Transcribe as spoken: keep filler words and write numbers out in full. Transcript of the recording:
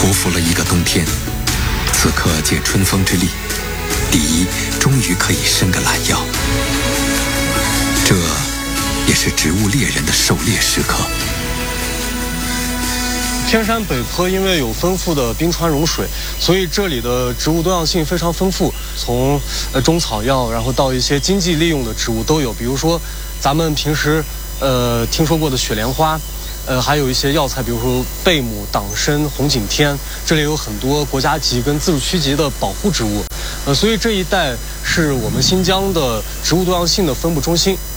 匍匐了一个冬天，此刻借春风之力，敌终于可以伸个懒腰。这也是植物猎人的狩猎时刻。 天山北坡因为有丰富的冰川融水，所以这里的植物多样性非常丰富，从呃中草药，然后到一些经济利用的植物都有。比如说咱们平时呃听说过的雪莲花，呃还有一些药材，比如说贝母、党参、红景天，这里有很多国家级跟自治区级的保护植物。呃，所以这一带是我们新疆的植物多样性的分布中心。